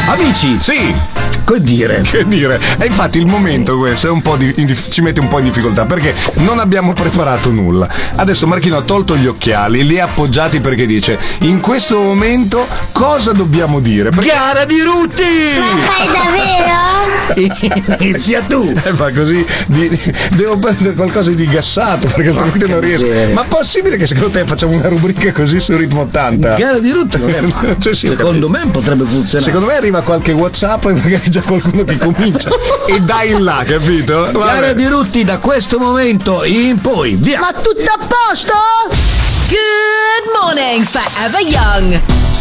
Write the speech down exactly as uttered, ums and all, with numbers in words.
Amici, sì. Che dire? Che dire? E infatti il momento questo è un po' di, in, ci mette un po' in difficoltà perché non abbiamo preparato nulla. Adesso Marchino ha tolto gli occhiali, li ha appoggiati perché dice: in questo momento cosa dobbiamo dire? Perché... Gara di Rutti! Ma fai davvero? Inizia tu! Eh, ma così di, devo prendere qualcosa di gassato perché altrimenti non riesco. miseria. Ma possibile che secondo te facciamo una rubrica così su Ritmo ottanta? Gara di Rutti non è male. Cioè, sì, ho Secondo capito. me potrebbe funzionare. Secondo me arriva qualche WhatsApp e magari c'è qualcuno che comincia e dai in là, capito? Gara di Rutti da questo momento in poi, via! Ma tutto a posto? Good morning, Forever Young.